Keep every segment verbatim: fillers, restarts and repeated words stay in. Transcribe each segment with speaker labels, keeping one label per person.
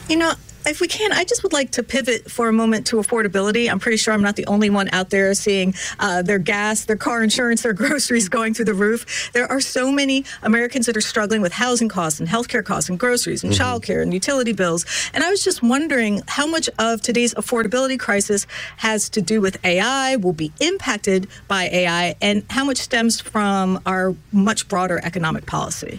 Speaker 1: You know, if we can, I just would like to pivot for a moment to affordability. I'm pretty sure I'm not the only one out there seeing uh, their gas, their car insurance, their groceries going through the roof. There are so many Americans that are struggling with housing costs and healthcare costs and groceries and mm-hmm. childcare and utility bills. And I was just wondering how much of today's affordability crisis has to do with A I, will be impacted by A I, and how much stems from our much broader economic policy.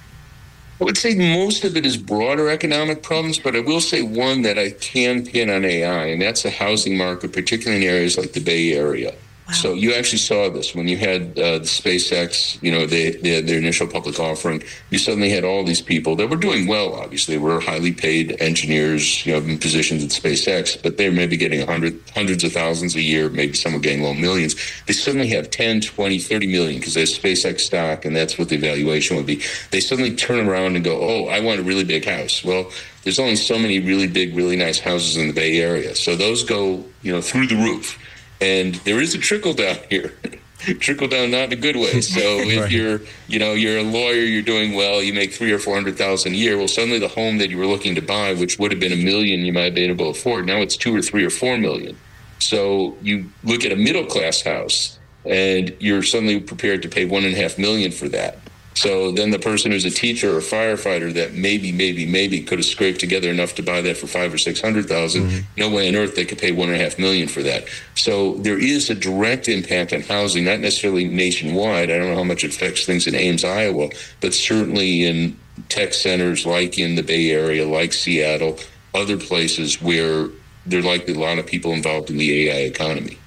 Speaker 2: I would say most of it is broader economic problems, but I will say one that I can pin on A I, and that's the housing market, particularly in areas like the Bay Area. Wow. So you actually saw this when you had uh, the SpaceX, you know, they, they had their initial public offering. You suddenly had all these people that were doing well, obviously, were highly paid engineers, you know, in positions at SpaceX, but they're maybe getting hundred, hundreds of thousands a year, maybe some are getting low millions. They suddenly have ten, twenty, thirty million because there's SpaceX stock, and that's what the valuation would be. They suddenly turn around and go, oh, I want a really big house. Well, there's only so many really big, really nice houses in the Bay Area. So those go, you know, through the roof. And there is a trickle down here, trickle down not in a good way. So if right. you're, you know, you're a lawyer, you're doing well, you make three or four hundred thousand a year. Well, suddenly the home that you were looking to buy, which would have been a million, you might have been able to afford. Now it's two or three or four million. So you look at a middle class house, and you're suddenly prepared to pay one and a half million for that. So then the person who's a teacher or a firefighter that maybe, maybe, maybe could have scraped together enough to buy that for five or six hundred thousand, mm-hmm. no way on earth they could pay one and a half million for that. So there is a direct impact on housing, not necessarily nationwide. I don't know how much it affects things in Ames, Iowa, but certainly in tech centers like in the Bay Area, like Seattle, other places where there are likely a lot of people involved in the A I economy.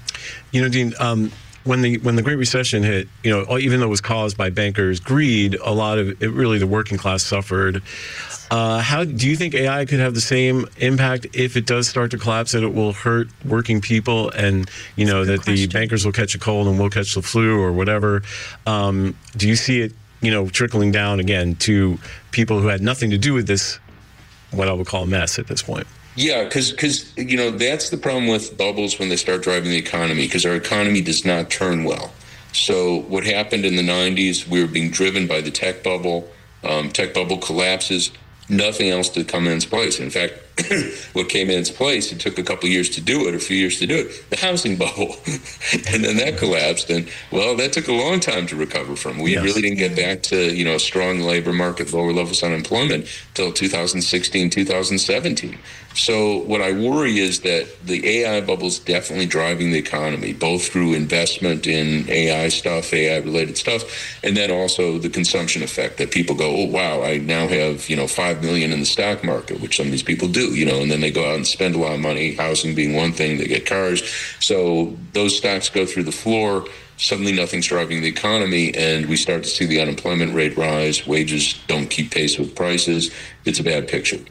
Speaker 3: You know, Dean, um, When the when the Great Recession hit, you know, even though it was caused by bankers' greed, a lot of it, really the working class suffered. Uh, how do you think A I could have the same impact if it does start to collapse, that it will hurt working people, and you know that question. the bankers will catch a cold and we'll catch the flu or whatever? Um, do you see it, you know, trickling down again to people who had nothing to do with this, what I would call a mess at this point?
Speaker 2: Yeah, because, because you know, that's the problem with bubbles when they start driving the economy, because our economy does not turn well. So what happened in the nineties, we were being driven by the tech bubble. Um, tech bubble collapses, nothing else to come in its place. In fact, what came in its place, it took a couple of years to do it, a few years to do it, the housing bubble. And then that collapsed. And, well, that took a long time to recover from. We yes. really didn't get back to, you know, a strong labor market, lower levels of unemployment until two thousand sixteen, two thousand seventeen. So what I worry is that the A I bubble is definitely driving the economy, both through investment in A I stuff, A I-related stuff, and then also the consumption effect that people go, oh, wow, I now have, you know, five million in the stock market, which some of these people do, you know, and then they go out and spend a lot of money, housing being one thing, they get cars. So those stocks go through the floor. Suddenly nothing's driving the economy, and we start to see the unemployment rate rise. Wages don't keep pace with prices. It's a bad picture.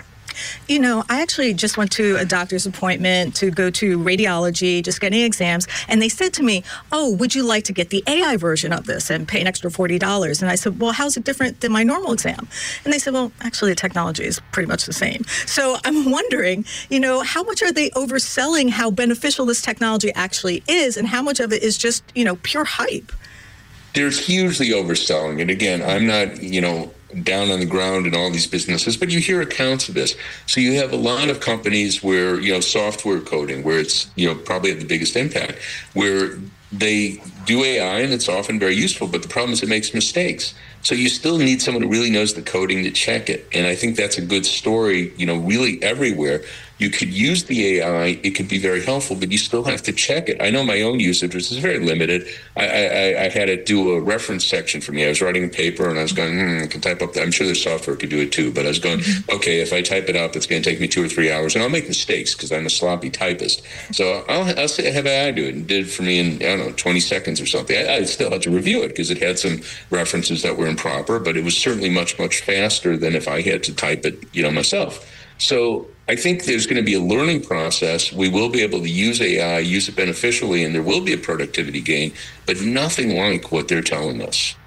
Speaker 1: You know, I actually just went to a doctor's appointment to go to radiology, just getting exams, and they said to me, oh, would you like to get the A I version of this and pay an extra forty dollars? And I said, well, how's it different than my normal exam? And they said, well, actually, the technology is pretty much the same. So I'm wondering, you know, how much are they overselling how beneficial this technology actually is, and how much of it is just, you know, pure hype?
Speaker 2: There's hugely overselling. And again, I'm not, you know, down on the ground in all these businesses, but you hear accounts of this. So you have a lot of companies where, you know, software coding, where it's, you know, probably had the biggest impact, where they do A I and it's often very useful, but the problem is it makes mistakes. So you still need someone who really knows the coding to check it. And I think that's a good story, you know, really everywhere. You could use the A I, it could be very helpful, but you still have to check it. I know my own usage, which is very limited. I, I, I had it do a reference section for me. I was writing a paper and I was going, hmm, I can type up that. I'm sure there's software could do it too, but I was going, okay, if I type it up, it's going to take me two or three hours, and I'll make mistakes because I'm a sloppy typist. So I'll, I'll say, have A I do it, and did it for me in, I don't know, twenty seconds or something. I, I still had to review it because it had some references that were improper, but it was certainly much, much faster than if I had to type it, you know, myself. So I think there's going to be a learning process. We will be able to use A I, use it beneficially, and there will be a productivity gain, but nothing like what they're telling us.